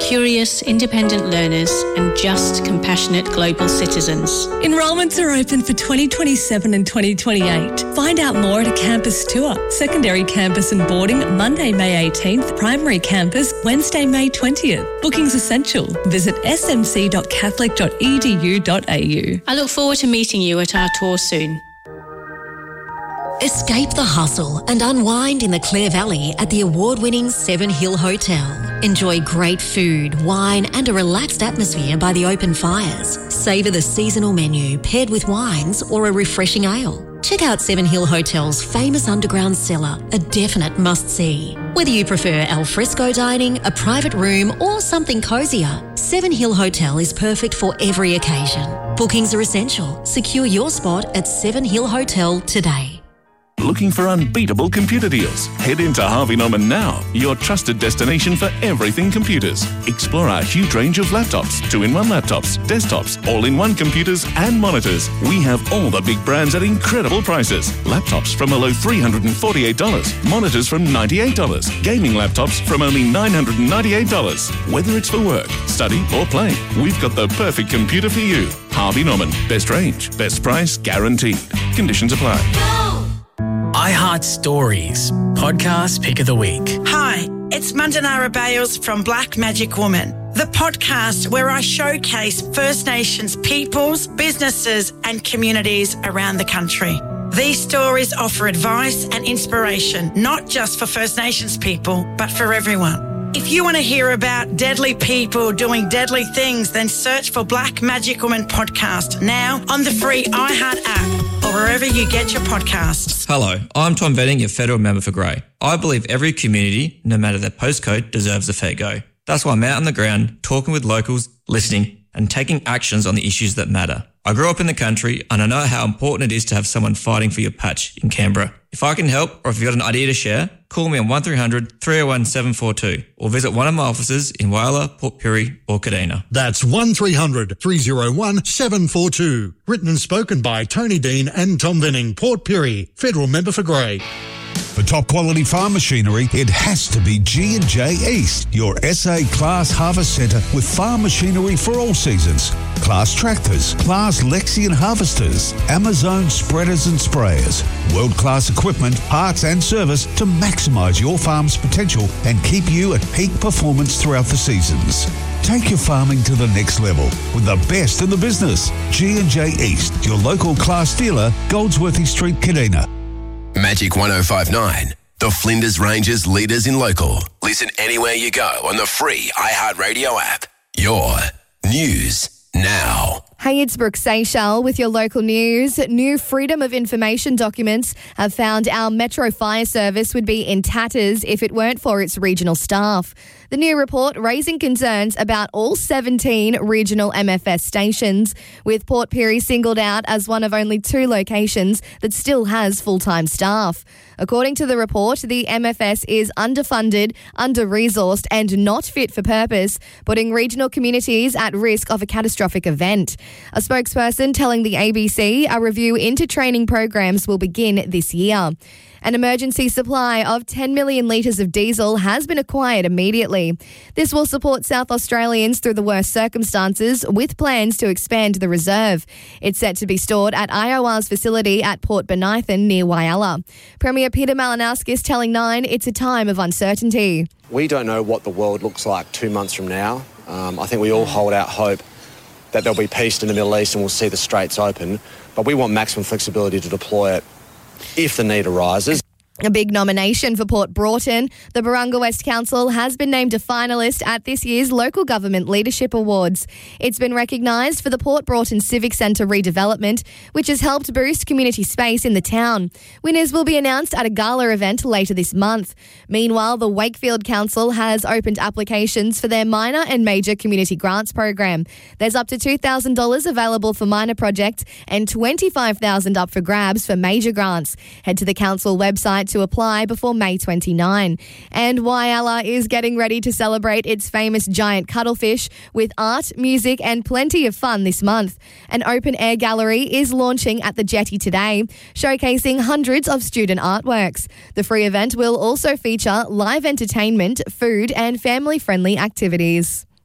curious, independent learners and just, compassionate global citizens. Enrolments are open for 2027 and 2028. Find out more at a campus tour. Secondary campus and boarding Monday, May 18th. Primary campus Wednesday, May 20th. Bookings essential. Visit smc.catholic.edu.au. I look forward to meeting you at our tour soon. Escape the hustle and unwind in the Clare Valley at the award-winning Seven Hill Hotel. Enjoy great food, wine and a relaxed atmosphere by the open fires. Savour the seasonal menu paired with wines or a refreshing ale. Check out Seven Hill Hotel's famous underground cellar, a definite must-see. Whether you prefer al fresco dining, a private room or something cosier, Seven Hill Hotel is perfect for every occasion. Bookings are essential. Secure your spot at Seven Hill Hotel today. Looking for unbeatable computer deals? Head into Harvey Norman now, your trusted destination for everything computers. Explore our huge range of laptops, 2-in-1 laptops, desktops, all-in-one computers and monitors. We have all the big brands at incredible prices. Laptops from a low $348, monitors from $98, gaming laptops from only $998. Whether it's for work, study or play, we've got the perfect computer for you. Harvey Norman, best range, best price guaranteed. Conditions apply. iHeart Stories, podcast pick of the week. Hi, it's Mandanara Bales from Black Magic Woman, the podcast where I showcase First Nations peoples, businesses and communities around the country. These stories offer advice and inspiration, not just for First Nations people, but for everyone. If you want to hear about deadly people doing deadly things, then search for Black Magic Woman podcast now on the free iHeart app or wherever you get your podcasts. Hello, I'm Tom Venning, your federal member for Grey. I believe every community, no matter their postcode, deserves a fair go. That's why I'm out on the ground, talking with locals, listening and taking actions on the issues that matter. I grew up in the country and I know how important it is to have someone fighting for your patch in Canberra. If I can help or if you've got an idea to share, call me on 1300 301 742 or visit one of my offices in Whyalla, Port Pirie or Kadina. That's 1300 301 742. Written and spoken by Tony Dean and Tom Venning, Port Pirie, federal member for Grey. For top quality farm machinery, it has to be G&J East, your SA Class Harvest Centre with farm machinery for all seasons. Class tractors, Class Lexion harvesters, Amazon spreaders and sprayers, world-class equipment, parts and service to maximise your farm's potential and keep you at peak performance throughout the seasons. Take your farming to the next level with the best in the business. G&J East, your local Class dealer, Goldsworthy Street, Kadina. Magic 105.9, the Flinders Ranges leaders in local. Listen anywhere you go on the free iHeartRadio app. Your news now. Hey, it's Brooke Seychelles with your local news. New Freedom of Information documents have found our Metro Fire Service would be in tatters if it weren't for its regional staff. The new report raising concerns about all 17 regional MFS stations, with Port Pirie singled out as one of only 2 locations that still has full-time staff. According to the report, the MFS is underfunded, under-resourced and not fit for purpose, putting regional communities at risk of a catastrophic event. A spokesperson telling the ABC a review into training programs will begin this year. An emergency supply of 10 million litres of diesel has been acquired immediately. This will support South Australians through the worst circumstances, with plans to expand the reserve. It's set to be stored at IOR's facility at Port Bonython near Whyalla. Premier Peter Malinowskis telling Nine it's a time of uncertainty. We don't know what the world looks like 2 months from now. I think we all hold out hope that there'll be peace in the Middle East and we'll see the straits open. But we want maximum flexibility to deploy it if the need arises. A big nomination for Port Broughton. The Barunga West Council has been named a finalist at this year's Local Government Leadership Awards. It's been recognised for the Port Broughton Civic Centre redevelopment, which has helped boost community space in the town. Winners will be announced at a gala event later this month. Meanwhile, the Wakefield Council has opened applications for their minor and major community grants program. There's up to $2,000 available for minor projects and $25,000 up for grabs for major grants. Head to the council website to apply before May 29. And Whyalla is getting ready to celebrate its famous giant cuttlefish with art, music and plenty of fun this month. An open-air gallery is launching at the Jetty today, showcasing hundreds of student artworks. The free event will also feature live entertainment, food and family-friendly activities.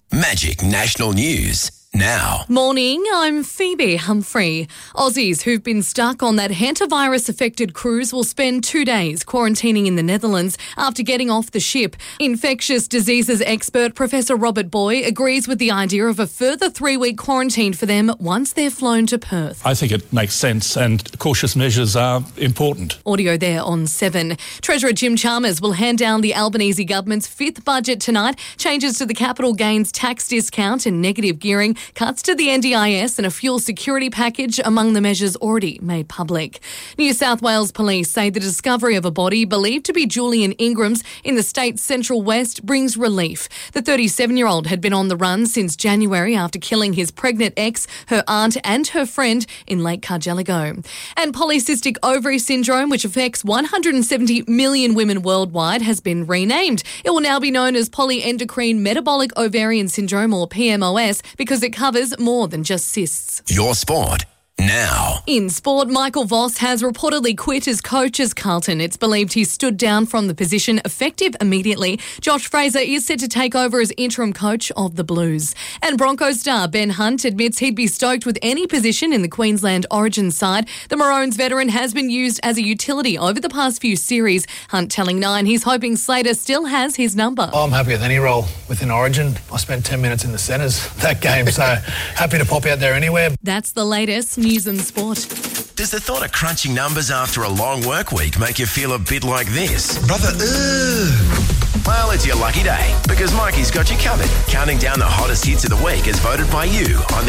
Magic National News now. Morning, I'm Phoebe Humphrey. Aussies who've been stuck on that hantavirus-affected cruise will spend 2 days quarantining in the Netherlands after getting off the ship. Infectious diseases expert Professor Robert Boy agrees with the idea of a further 3-week quarantine for them once they're flown to Perth. I think it makes sense and cautious measures are important. Audio there on 7. Treasurer Jim Chalmers will hand down the Albanese government's 5th budget tonight. Changes to the capital gains tax discount and negative gearing, cuts to the NDIS and a fuel security package among the measures already made public. New South Wales police say the discovery of a body believed to be Julian Ingram's in the state's central west brings relief. The 37-year-old had been on the run since January after killing his pregnant ex, her aunt and her friend in Lake Cargelligo. And polycystic ovary syndrome, which affects 170 million women worldwide, has been renamed. It will now be known as polyendocrine metabolic ovarian syndrome, or PMOS, because it covers more than just cysts. Your sport now. In sport, Michael Voss has reportedly quit as coach as Carlton. It's believed he stood down from the position effective immediately. Josh Fraser is set to take over as interim coach of the Blues. And Broncos star Ben Hunt admits he'd be stoked with any position in the Queensland Origin side. The Maroons veteran has been used as a utility over the past few series. Hunt telling Nine he's hoping Slater still has his number. I'm happy with any role within Origin. I spent 10 minutes in the centres that game, so happy to pop out there anywhere. That's the latest news and sport. Does the thought of crunching numbers after a long work week make you feel a bit like this? Brother, Well, it's your lucky day because Mikey's got you covered. Counting down the hottest hits of the week as voted by you on the